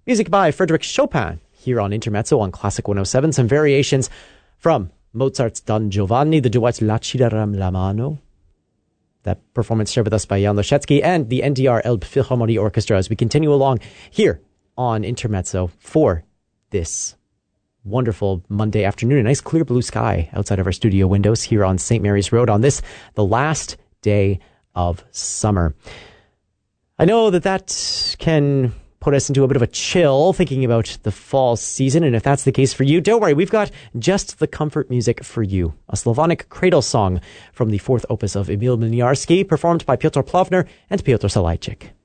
Music by Frédéric Chopin here on Intermezzo on Classic 107. Some variations from Mozart's Don Giovanni, the duet La ci daram la mano. That performance shared with us by Jan Leschetski and the NDR Elbphilharmonie Orchestra as we continue along here on Intermezzo for this wonderful Monday afternoon. A nice clear blue sky outside of our studio windows here on St. Mary's Road on this, the last day of summer. I know that can put us into a bit of a chill thinking about the fall season, and if that's the case for you, don't worry, we've got just the comfort music for you. A Slavonic cradle song from the fourth opus of Emil Miniarski, performed by Piotr Plowner and Piotr Salajczyk.